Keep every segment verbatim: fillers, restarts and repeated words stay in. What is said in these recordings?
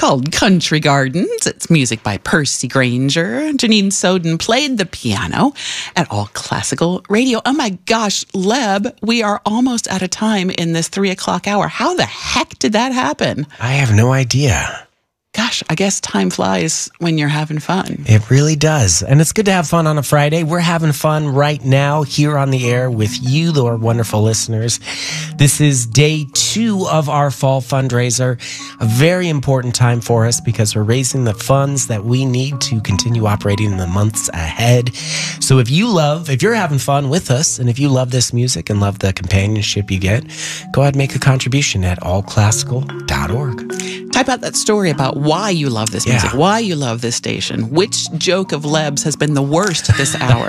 called Country Gardens. It's music by Percy Granger. Janine Soden played the piano at All Classical Radio. Oh my gosh, Leb, we are almost out of time in this three o'clock hour. How the heck did that happen? I have no idea. Gosh, I guess time flies when you're having fun. It really does. And it's good to have fun on a Friday. We're having fun right now here on the air with you, our wonderful listeners. This is day two of our fall fundraiser. A very important time for us because we're raising the funds that we need to continue operating in the months ahead. So if you love, if you're having fun with us, and if you love this music and love the companionship you get, go ahead and make a contribution at all classical dot org. Type out that story about why you love this music, Yeah. why you love this station, which joke of Leb's has been the worst this hour.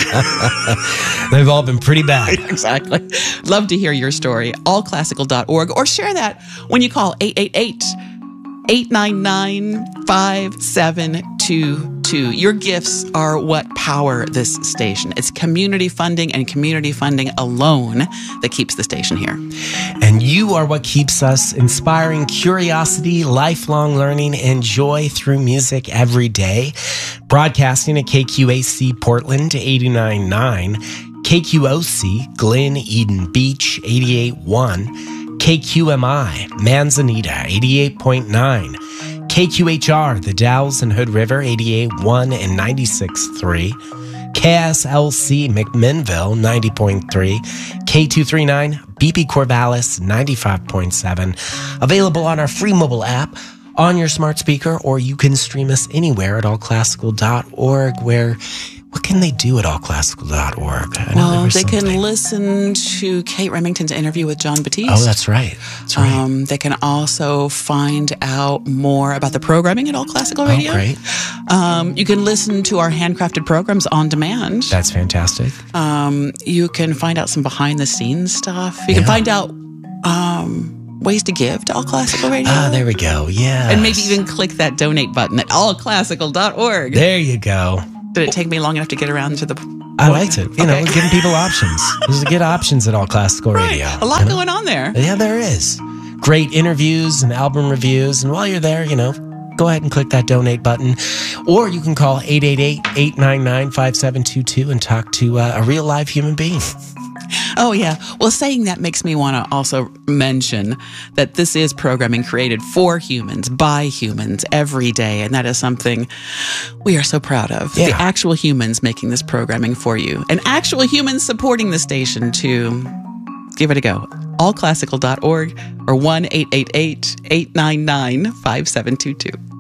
They've all been pretty bad. Exactly. Love to hear your story. all classical dot org, or share that when you call eight eight eight, eight nine nine, five seven two two. Your gifts are what power this station. It's community funding and community funding alone that keeps the station here. And you are what keeps us inspiring curiosity, lifelong learning, and joy through music every day. Broadcasting at K Q A C Portland eighty-nine point nine, K Q O C Glen Eden Beach eighty-eight point one, K Q M I Manzanita eighty-eight point nine, K Q H R The Dalles and Hood River eighty-eight point one and ninety-six point three, K S L C McMinnville ninety point three, K two thirty-nine B P Corvallis ninety-five point seven. Available on our free mobile app, on your smart speaker, or you can stream us anywhere at all classical dot org. Where, what can they do at all classical dot org? I know there Well, was they something. can listen to Kate Remington's interview with John Batiste. Oh, that's right. That's right. Um, they can also find out more about the programming at All Classical Radio. Oh, great. Um, you can listen to our handcrafted programs on demand. That's fantastic. Um, you can find out some behind the scenes stuff. You can Yeah. find out um, ways to give to All Classical Radio. Ah, there we go. Yeah. And maybe even click that donate button at all classical dot org. There you go. Did it take me long enough to get around to the... I liked it. You know, Okay. we're giving people options. There's good options at All Classical Radio. A lot you know? going on there. Yeah, there is. Great interviews and album reviews. And while you're there, you know, go ahead and click that donate button. Or you can call eight eight eight, eight nine nine, five seven two two and talk to uh, a real live human being. Oh, yeah. Well, saying that makes me want to also mention that this is programming created for humans, by humans, every day. And that is something we are so proud of. Yeah. The actual humans making this programming for you. And actual humans supporting the station to give it a go. all classical dot org or one eight eight eight, eight nine nine, five seven two two.